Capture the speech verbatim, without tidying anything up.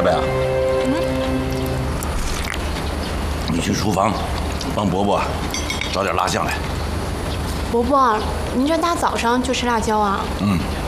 白啊， 嗯， 你去厨房帮伯伯找点辣酱来。 伯伯，您这大早上就吃辣椒啊？ 嗯。